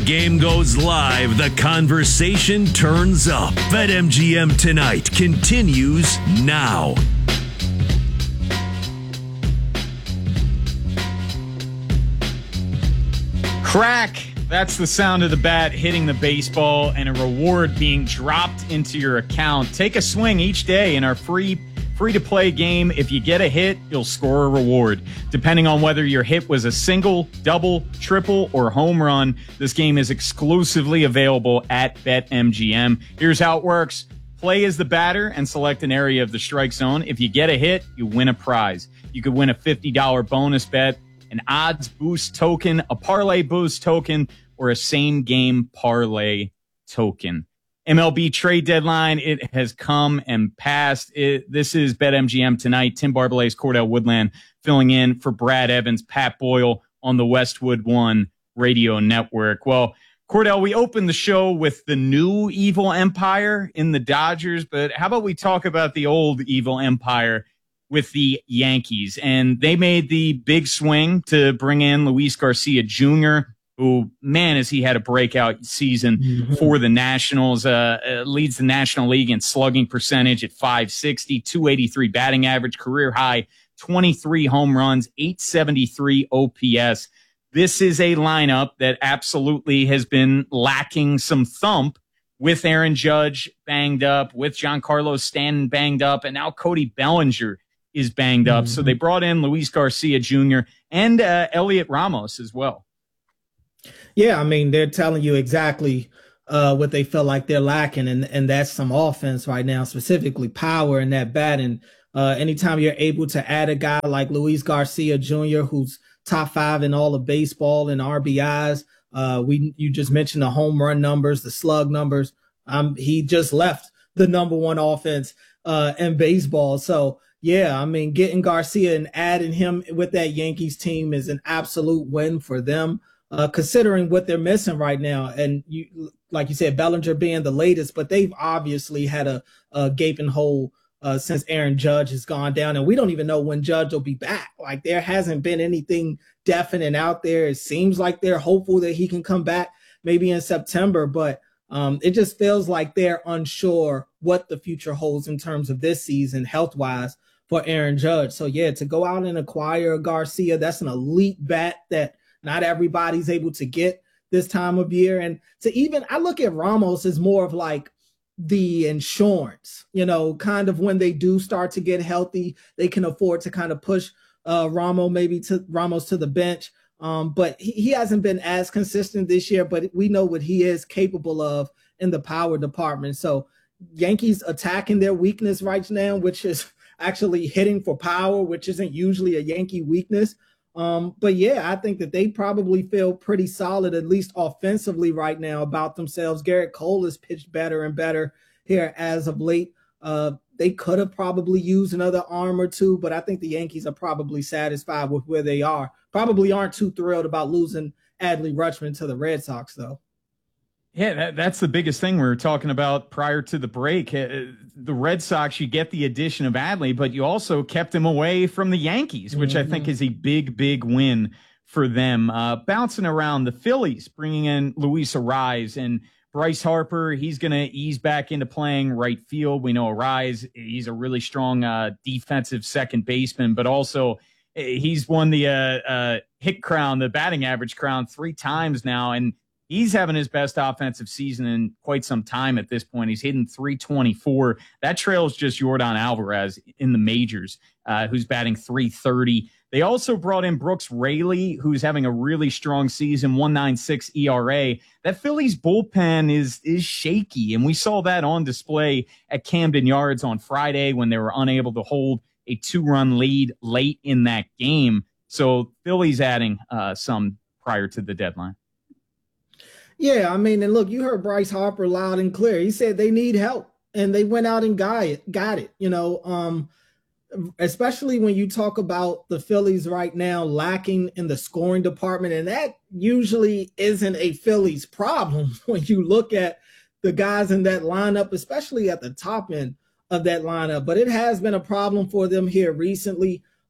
Game goes live, the conversation turns up. BetMGM Tonight continues now. Crack! That's the sound of the bat hitting the baseball and a reward being dropped into your account. Take a swing each day in our free-to-play game. If you get a hit, you'll score a reward. Depending on whether your hit was a single, double, triple, or home run, this game is exclusively available at BetMGM. Here's how it works. Play as the batter and select an area of the strike zone. If you get a hit, you win a prize. You could win a $50 bonus bet, an odds boost token, a parlay boost token, or a same-game parlay token. MLB trade deadline, it has come and passed. This is BetMGM Tonight. Tim Barbalet's Cordell Woodland filling in for Brad Evans, Pat Boyle on the Westwood One radio network. Well, Cordell, we opened the show with the new evil empire in the Dodgers, but how about we talk about the old evil empire with the Yankees? And they made the big swing to bring in Luis Garcia Jr., who, man, has he had a breakout season for the Nationals, leads the National League in slugging percentage at .560, 283 batting average, career high, 23 home runs, 873 OPS. This is a lineup that absolutely has been lacking some thump with Aaron Judge banged up, with Giancarlo Stanton banged up, and now Cody Bellinger is banged up. So they brought in Luis Garcia Jr. and Elliot Ramos as well. Yeah, I mean, they're telling you exactly what they feel like they're lacking, and that's some offense right now, specifically power in that bat. And anytime you're able to add a guy like Luis Garcia Jr., who's top 5 in all of baseball in RBIs, you just mentioned the home run numbers, the slug numbers. He just left the number 1 offense in baseball. So, yeah, I mean, getting Garcia and adding him with that Yankees team is an absolute win for them. Considering what they're missing right now. And you, like you said, Bellinger being the latest, but they've obviously had a gaping hole since Aaron Judge has gone down. And we don't even know when Judge will be back. Like, there hasn't been anything definite out there. It seems like they're hopeful that he can come back maybe in September, but it just feels like they're unsure what the future holds in terms of this season health-wise for Aaron Judge. So, yeah, to go out and acquire Garcia, that's an elite bat that not everybody's able to get this time of year. And I look at Ramos as more of like the insurance, kind of when they do start to get healthy, they can afford to kind of push Ramos to the bench. But he hasn't been as consistent this year, but we know what he is capable of in the power department. So Yankees attacking their weakness right now, which is actually hitting for power, which isn't usually a Yankee weakness. But yeah, I think that they probably feel pretty solid, at least offensively right now, about themselves. Garrett Cole has pitched better and better here as of late. They could have probably used another arm or two, but I think the Yankees are probably satisfied with where they are. Probably aren't too thrilled about losing Adley Rutschman to the Red Sox, though. Yeah, that's the biggest thing we were talking about prior to the break. The Red Sox, you get the addition of Adley, but you also kept him away from the Yankees, which I think is a big, big win for them. Bouncing around the Phillies, bringing in Luis Arraez and Bryce Harper. He's going to ease back into playing right field. We know Arraez, he's a really strong defensive second baseman, but also he's won the hit crown, the batting average crown 3 times now, and he's having his best offensive season in quite some time at this point. He's hitting .324. That trails just Yordan Alvarez in the majors, who's batting .330. They also brought in Brooks Raley, who's having a really strong season, 1.96 ERA. That Phillies bullpen is shaky, and we saw that on display at Camden Yards on Friday when they were unable to hold a 2-run lead late in that game. So Phillies adding some prior to the deadline. Yeah, I mean, and look, you heard Bryce Harper loud and clear. He said they need help, and they went out and got it. Especially when you talk about the Phillies right now lacking in the scoring department, and that usually isn't a Phillies problem when you look at the guys in that lineup, especially at the top end of that lineup. But it has been a problem for them here recently.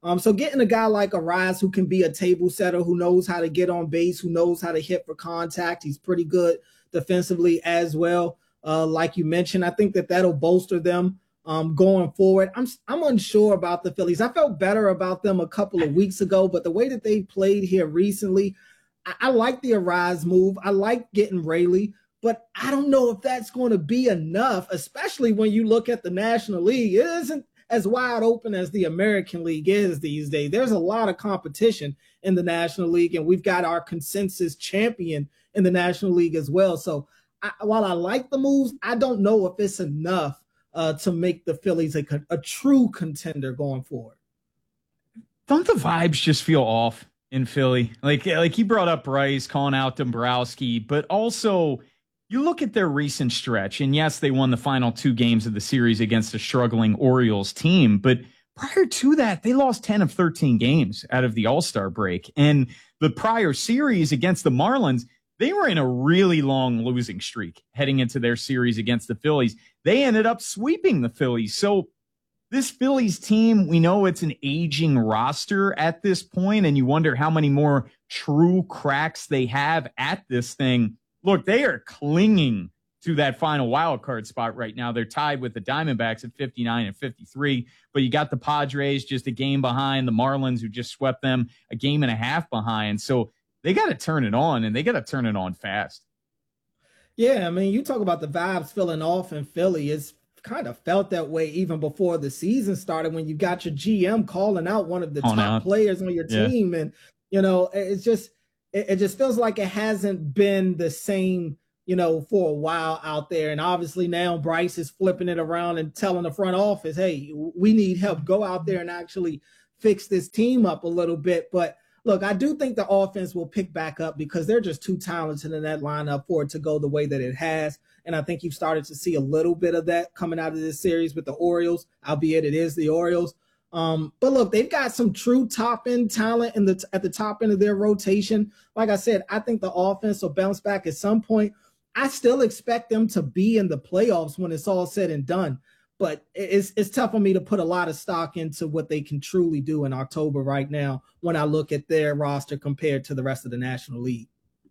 So getting a guy like Arise who can be a table setter, who knows how to get on base, who knows how to hit for contact. He's pretty good defensively as well. Like you mentioned, I think that that'll bolster them going forward. I'm unsure about the Phillies. I felt better about them a couple of weeks ago, but the way that they played here recently, I like the Arise move. I like getting Rayleigh, but I don't know if that's going to be enough, especially when you look at the National League. It isn't as wide open as the American League is these days. There's a lot of competition in the National League, and we've got our consensus champion in the National League as well. So while I like the moves, I don't know if it's enough to make the Phillies a true contender going forward. Don't the vibes just feel off in Philly? Like you brought up Bryce calling out Dombrowski, but also you look at their recent stretch, and yes, they won the final 2 games of the series against a struggling Orioles team, but prior to that, they lost 10 of 13 games out of the All-Star break. And the prior series against the Marlins, they were in a really long losing streak heading into their series against the Phillies. They ended up sweeping the Phillies. So this Phillies team, we know it's an aging roster at this point, and you wonder how many more true cracks they have at this thing. Look, they are clinging to that final wild card spot right now. They're tied with the Diamondbacks at 59 and 53, but you got the Padres just a game behind, the Marlins who just swept them a game and a half behind. So they got to turn it on, and they got to turn it on fast. Yeah, I mean, you talk about the vibes feeling off in Philly. It's kind of felt that way even before the season started when you got your GM calling out one of the top players on your team. And, it just feels like it hasn't been the same, for a while out there. And obviously now Bryce is flipping it around and telling the front office, hey, we need help. Go out there and actually fix this team up a little bit. But look, I do think the offense will pick back up because they're just too talented in that lineup for it to go the way that it has. And I think you've started to see a little bit of that coming out of this series with the Orioles, albeit it is the Orioles. But look, they've got some true top-end talent at the top end of their rotation. Like I said, I think the offense will bounce back at some point. I still expect them to be in the playoffs when it's all said and done. But it's tough for me to put a lot of stock into what they can truly do in October right now when I look at their roster compared to the rest of the National League.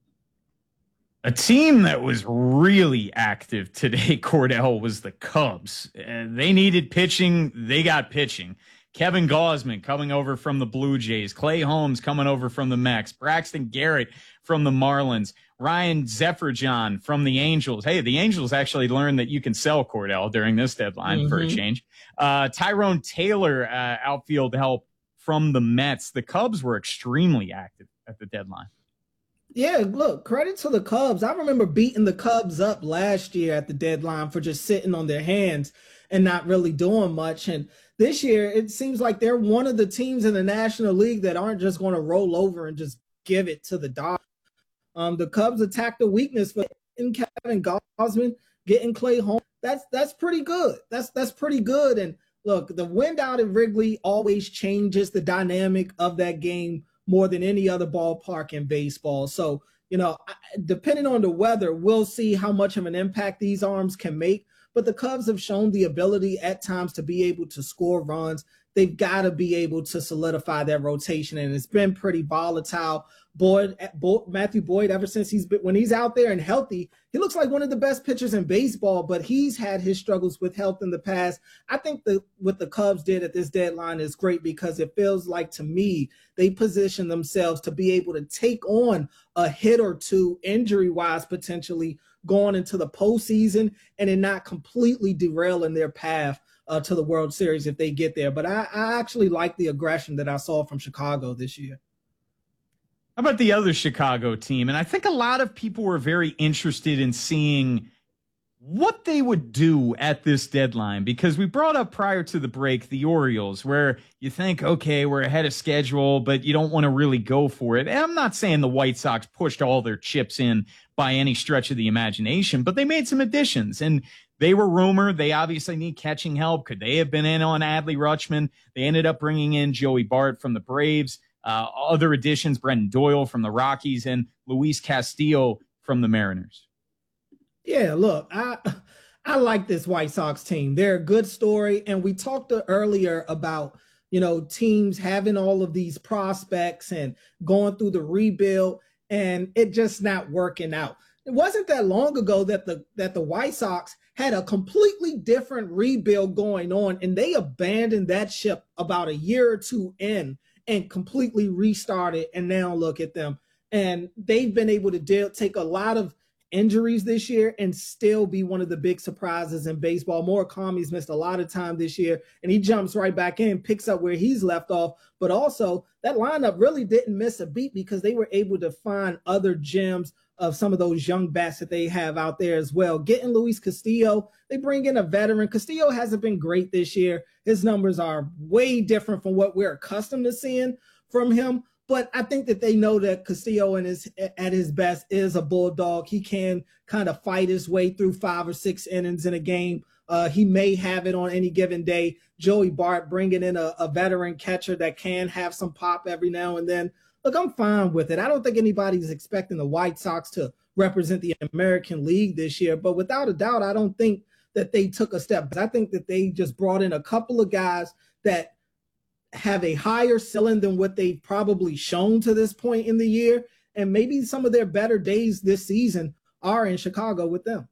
A team that was really active today, Cordell, was the Cubs. They needed pitching. They got pitching. Kevin Gausman coming over from the Blue Jays. Clay Holmes coming over from the Mets. Braxton Garrett from the Marlins. Ryan Zephyr-John from the Angels. Hey, the Angels actually learned that you can sell Cordell during this deadline for a change. Tyrone Taylor, outfield help from the Mets. The Cubs were extremely active at the deadline. Yeah, look, credit to the Cubs. I remember beating the Cubs up last year at the deadline for just sitting on their hands and not really doing much. And this year, it seems like they're one of the teams in the National League that aren't just going to roll over and just give it to the Dodgers. The Cubs attacked the weakness for Kevin Gausman, getting Clay Holmes. That's pretty good. That's pretty good. And look, the wind out at Wrigley always changes the dynamic of that game more than any other ballpark in baseball. So, depending on the weather, we'll see how much of an impact these arms can make. But the Cubs have shown the ability at times to be able to score runs. They've got to be able to solidify their rotation, and it's been pretty volatile. Matthew Boyd, ever since when he's out there and healthy, he looks like one of the best pitchers in baseball, but he's had his struggles with health in the past. I think what the Cubs did at this deadline is great because it feels like, to me, they position themselves to be able to take on a hit or two injury-wise potentially going into the postseason and then not completely derailing their path to the World Series if they get there. But I actually like the aggression that I saw from Chicago this year. How about the other Chicago team? And I think a lot of people were very interested in seeing what they would do at this deadline, because we brought up prior to the break the Orioles, where you think, okay, we're ahead of schedule, but you don't want to really go for it. And I'm not saying the White Sox pushed all their chips in by any stretch of the imagination, but they made some additions, and they were rumored. They obviously need catching help. Could they have been in on Adley Rutschman? They ended up bringing in Joey Bart from the Braves. Other additions, Brendan Doyle from the Rockies and Luis Castillo from the Mariners. Yeah, look, I like this White Sox team. They're a good story. And we talked earlier about teams having all of these prospects and going through the rebuild and it just not working out. It wasn't that long ago that the White Sox had a completely different rebuild going on, and they abandoned that ship about a year or two in and completely restarted. And now look at them. And they've been able to take a lot of injuries this year and still be one of the big surprises in baseball. Murakami's missed a lot of time this year, and he jumps right back in, picks up where he's left off. But also, that lineup really didn't miss a beat because they were able to find other gems of some of those young bats that they have out there as well. Getting Luis Castillo, they bring in a veteran. Castillo hasn't been great this year. His numbers are way different from what we're accustomed to seeing from him. But I think that they know that Castillo at his best is a bulldog. He can kind of fight his way through 5 or 6 innings in a game. He may have it on any given day. Joey Bart bringing in a veteran catcher that can have some pop every now and then. Look, I'm fine with it. I don't think anybody's expecting the White Sox to represent the American League this year. But without a doubt, I don't think that they took a step. I think that they just brought in a couple of guys that have a higher ceiling than what they've probably shown to this point in the year. And maybe some of their better days this season are in Chicago with them.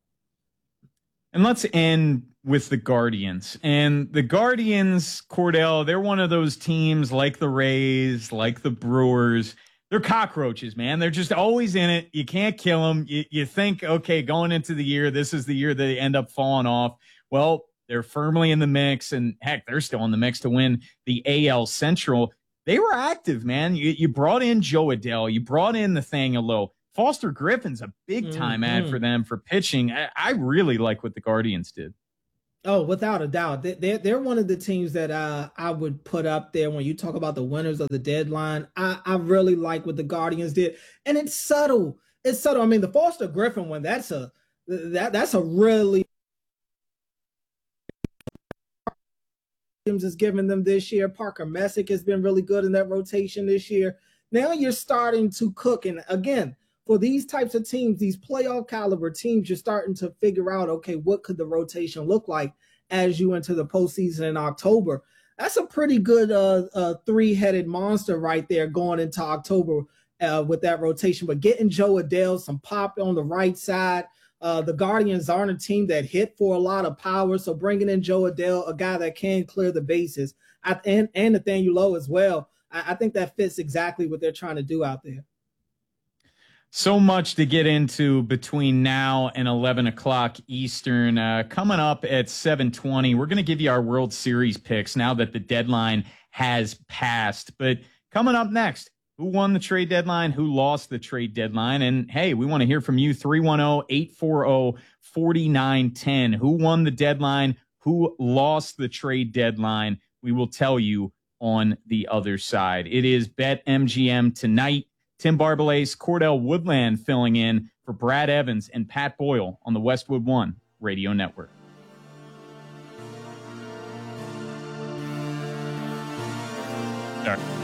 And let's end with the Guardians. And the Guardians, Cordell, they're one of those teams like the Rays, like the Brewers. They're cockroaches, man. They're just always in it. You can't kill them. You think, okay, going into the year, this is the year that they end up falling off. Well, they're firmly in the mix, and heck, they're still in the mix to win the AL Central. They were active, man. You brought in Jo Adell. You brought in Nathaniel Lowe. Foster Griffin's a big-time ad for them for pitching. I really like what the Guardians did. Oh, without a doubt. They're one of the teams that I would put up there when you talk about the winners of the deadline. I really like what the Guardians did. And it's subtle. It's subtle. I mean, the Foster Griffin one, that's a really is giving them this year. Parker Messick has been really good in that rotation this year. Now you're starting to cook. And again, for these types of teams, these playoff caliber teams, you're starting to figure out, okay, what could the rotation look like as you enter the postseason in October? That's a pretty good three-headed monster right there going into October with that rotation. But getting Jo Adell, some pop on the right side. The Guardians aren't a team that hit for a lot of power, so bringing in Jo Adell, a guy that can clear the bases, and Nathaniel Lowe as well, I think that fits exactly what they're trying to do out there. So much to get into between now and 11 o'clock Eastern. Coming up at 7:20, we're going to give you our World Series picks now that the deadline has passed. But coming up next, who won the trade deadline? Who lost the trade deadline? And hey, we want to hear from you. 310-840-4910. Who won the deadline? Who lost the trade deadline? We will tell you on the other side. It is BetMGM tonight. Tim Barbalace, Cordell Woodland filling in for Brad Evans and Pat Boyle on the Westwood One Radio Network. Sorry.